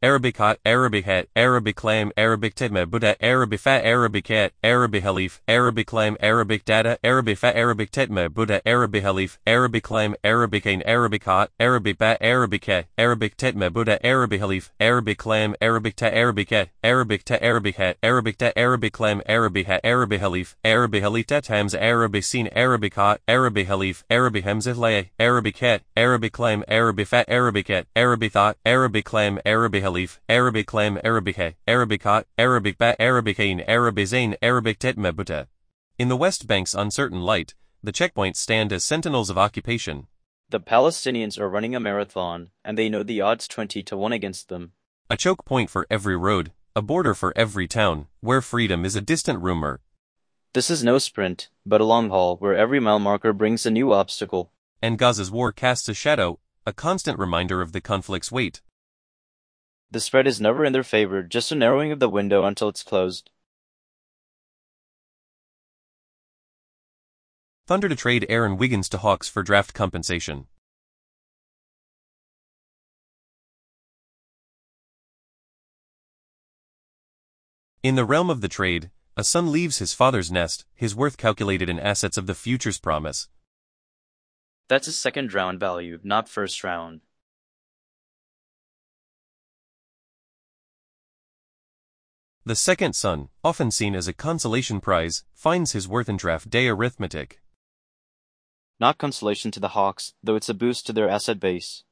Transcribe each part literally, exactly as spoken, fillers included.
Arabicat, Arabihat, Arabiclaim, Arabictidma Buddha, Arabifat, Arabicat, Arabihalif, Arabiclaim, Arabic data, Arabifat, Arabictidma Buddha, Arabihalif, Arabiclaim, Arabicane, Arabicat, Arabibat, Arabicat, Arabictidma Buddha, Arabihalif, Arabiclaim, Arabicta, Arabicat, Arabicta, Arabihat, Arabicta, Arabiclaim, Arabihat, Arabihalif, Arabihalita Tams, Arabicine, Arabicat, Arabihalif, Arabihamzitlae, Arabicat, Arabiclaim, Arabifat, Arabicat, Arabithot, Arabiclaim, Arabihalif, Arabiclaim, Arabihe, Arabicat, Arabicbat, Arabicane, Arabizane, Arabictetma Buddha. In the West Bank's uncertain light, the checkpoints stand as sentinels of occupation. The Palestinians are running a marathon, and they know the odds twenty to one against them. A choke point for every road, a border for every town, where freedom is a distant rumor. This is no sprint, but a long haul where every mile marker brings a new obstacle. And Gaza's war casts a shadow, a constant reminder of the conflict's weight. The spread is never in their favor, just a narrowing of the window until it's closed. Thunder to trade Aaron Wiggins to Hawks for draft compensation. In the realm of the trade, a son leaves his father's nest, his worth calculated in assets of the future's promise. That's his second round value, not first round. The second son, often seen as a consolation prize, finds his worth in draft day arithmetic. Not consolation to the Hawks, though it's a boost to their asset base.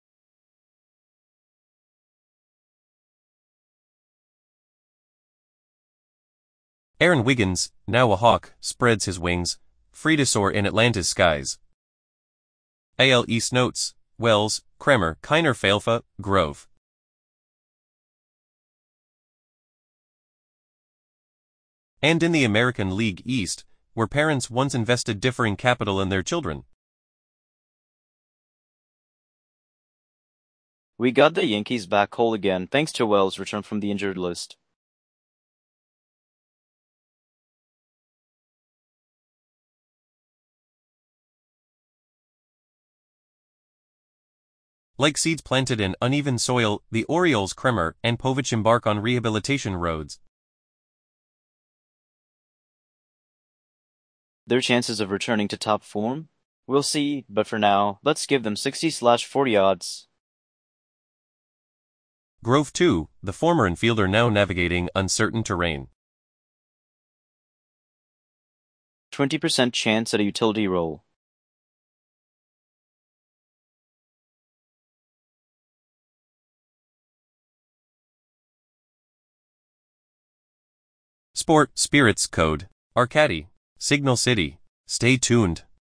Aaron Wiggins, now a Hawk, spreads his wings, free to soar in Atlanta's skies. A L East notes, Wells, Kremer, Kiner Failfa, Grove. And in the American League East, where parents once invested differing capital in their children. We got the Yankees back whole again thanks to Wells' return from the injured list. Like seeds planted in uneven soil, the Orioles, Kremer, and Povich embark on rehabilitation roads. Their chances of returning to top form? We'll see, but for now, let's give them sixty slash forty odds. Grove too, the former infielder now navigating uncertain terrain. twenty percent chance at a utility role. Sport, Spirits, Code, Arcady, Signal City. Stay tuned.